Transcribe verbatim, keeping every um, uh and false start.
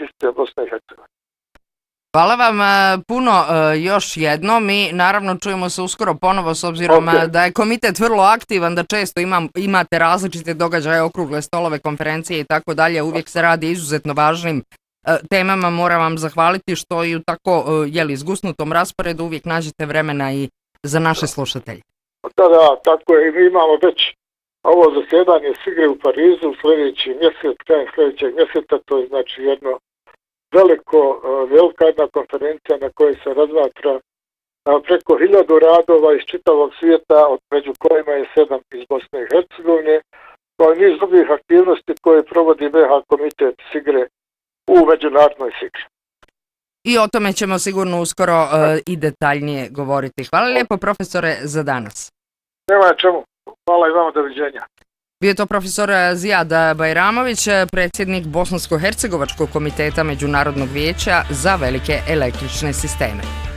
čiste Bosne i Hercegovine. Hvala vam puno još jednom i naravno čujemo se uskoro ponovo s obzirom okay. da je komitet vrlo aktivan, da često imam, imate različite događaje, okrugle stolove, konferencije i tako dalje, uvijek se radi izuzetno važnim temama. Moram vam zahvaliti što i u tako jeli, zgusnutom rasporedu uvijek nađete vremena i za naše slušatelje. Da, da, tako je. Mi imamo već ovo zasjedanje Sigre u Parizu sljedeći mjesec, krajem sljedećeg mjeseca, to je znači jedno veliko, velika jedna konferencija na kojoj se razmatra preko hiljadu radova iz čitavog svijeta, od među kojima je sedam iz Bosne i Hercegovine, kao i niz drugih aktivnosti koje provodi B H komitet Sigre u međunarodnoj Sigri. I o tome ćemo sigurno uskoro uh, i detaljnije govoriti. Hvala lijepo profesore za danas. Nema na čemu. Hvala i vama, doviđenja. Bio to profesor Zijad Bajramović, predsjednik Bosansko-hercegovačkog komiteta Međunarodnog vijeća za velike električne sisteme.